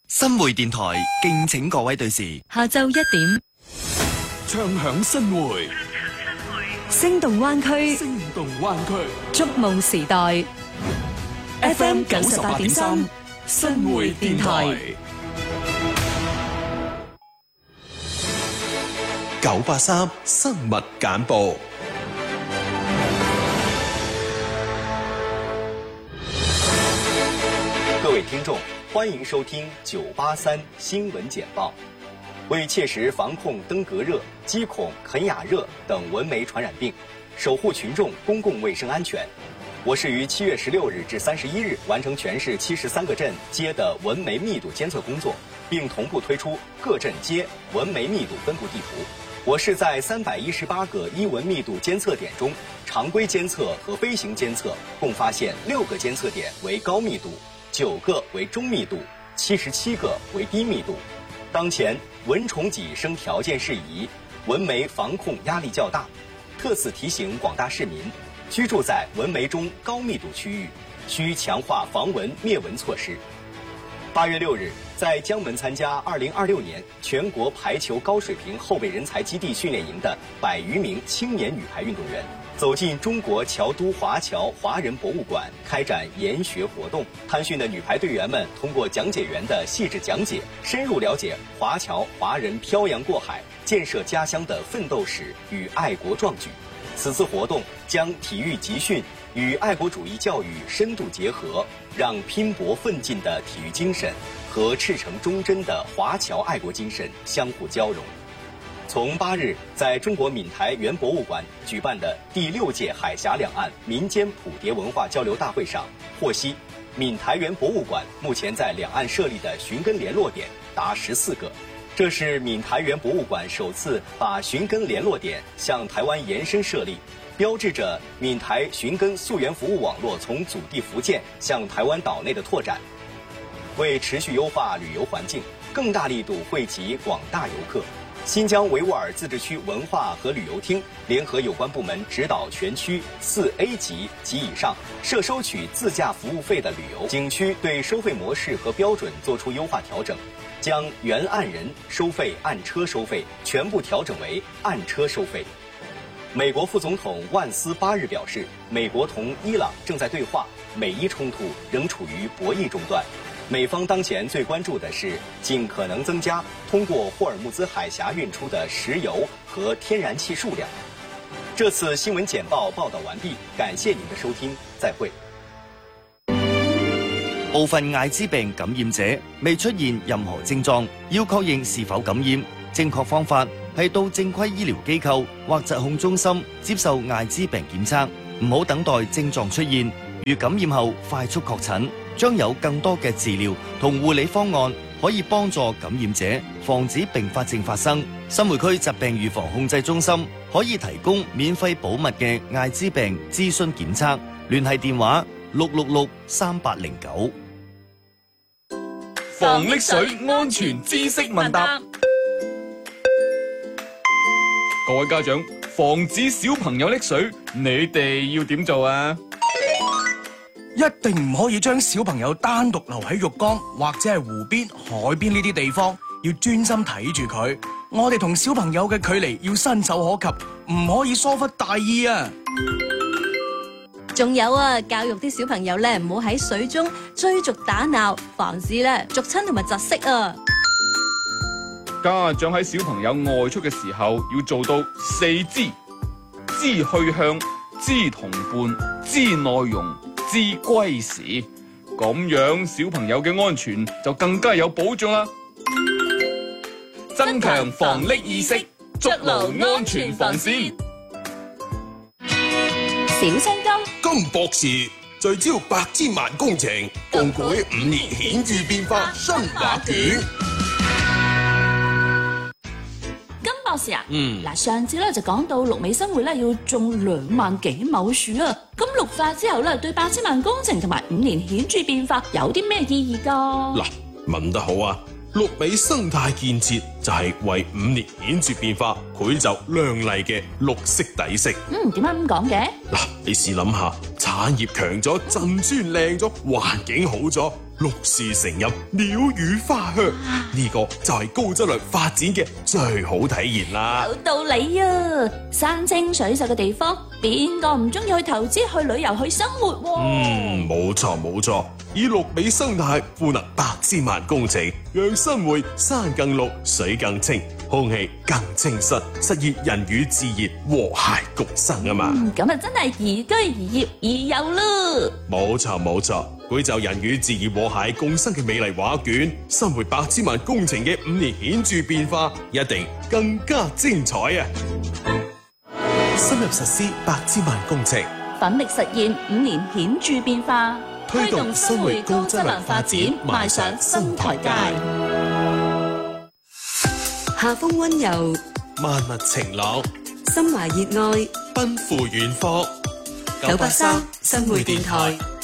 新會電台敬請各位對時， 下晝1點， 唱響新會， 聲動灣區，觸夢時代 ，FM 98.3，新會電台 983新聞簡報。 各位听众，欢迎收听983新闻简报。为切实防控登革热、鸡孔、肯雅热等蚊媒传染病，守护群众公共卫生安全，我市于7月16日至31日完成全市73个镇街的蚊媒密度监测工作，并同步推出各镇街蚊媒密度分布地图。我市在318个伊蚊密度监测点中，常规监测和飞行监测共发现6个监测点为高密度，9个为中密度，77个为低密度。当前蚊虫己生条件适宜，蚊媒防控压力较大，特此提醒广大市民，居住在蚊媒中高密度区域，需强化防蚊灭蚊措施。8月6日，在江门参加2026年全国排球高水平后备人才基地训练营的100余名青年女排运动员，走进中国侨都华侨华人博物馆，开展研学活动。参训的女排队员们通过讲解员的细致讲解，深入了解华侨华人漂洋过海建设家乡的奋斗史与爱国壮举。此次活动将体育集训与爱国主义教育深度结合，让拼搏奋进的体育精神和赤诚忠贞的华侨爱国精神相互交融。从8日在中国闽台原博物馆举办的第6届海峡两岸民间谱蝶文化交流大会上获悉，闽台原博物馆目前在两岸设立的寻根联络点达14个。这是闽台原博物馆首次把寻根联络点向台湾延伸设立，标志着闽台寻根溯源服务网络从祖地福建向台湾岛内的拓展。为持续优化旅游环境，更大力度惠及广大游客，新疆维吾尔自治区文化和旅游厅联合有关部门指导全区4A 级及以上设收取自驾服务费的旅游景区对收费模式和标准作出优化调整，将原按人收费按车收费全部调整为按车收费。美国副总统万斯8日表示，美国同伊朗正在对话，美伊冲突仍处于博弈中段。美方当前最关注的是尽可能增加通过霍尔木兹海峡运出的石油和天然气数量。这次新闻简报报道完毕，感谢您的收听，再会。 部分艾滋病感染者未出現任何症狀，要確認是否感染，正確方法係到正規醫療機構或疾控中心接受艾滋病檢測，唔好等待症狀出現。如感染後快速確診，將有更多嘅治療同護理方案可以幫助感染者防止併發症發生。新會區疾病預防控制中心可以提供免費保密嘅艾滋病諮詢檢測，聯繫電話6663809。 防溺水安全知識問答。各位家長，防止小朋友溺水，你哋要點做啊？ 一定唔可以將小朋友單獨留喺浴缸或者係湖邊、海邊呢啲地方，要專心睇住佢。我哋同小朋友嘅距離要伸手可及，唔可以疏忽大意啊！ 仲有啊，教育啲小朋友咧，唔好喺水中追逐打鬧，防止咧逐親同埋窒息啊！ 家長喺小朋友外出嘅時候，要做到4知：知去向、知同伴、知內容、知歸時，咁樣小朋友嘅安全就更加有保障啦。增強防溺意識，築牢安全防線。 小青金金博士聚焦百千萬工程，共繪5年顯著變化新畫卷。 金博士啊，嗱，上次咧就講到綠美生活咧要種2萬幾畝樹啦，咁綠化之後咧對8千萬工程同埋5年顯著變化有啲咩意義㗎？ 嗱，問得好啊！綠美生態建設就係為5年顯著變化繪就亮麗嘅綠色底色。 點解咁講嘅？ 嗱，你試諗下，產業強咗，鎮村靚咗，環境好咗， 綠樹成蔭，鳥語花香，呢個就係高質量發展嘅最好體現啦。 有道理啊！山清水秀嘅地方，邊個唔中意去投資、去旅遊、去生活喎？ 冇錯冇錯，以綠美生態賦能百千萬工程，讓新會山更綠、水更清、空氣更清新，實現人與自然和諧共生啊嘛！ 咁啊真係宜居宜業宜遊咯！ 冇錯冇錯，會就人與自然和諧共生嘅美麗畫卷，新會百千萬工程嘅5年顯著變化，一定更加精彩啊！深入實施百千萬工程， 奮力實現5年顯著變化， 推動新會高質量發展邁上新台階。 夏風溫柔， 萬物晴朗， 心懷熱愛， 奔赴遠方。 983新會電台。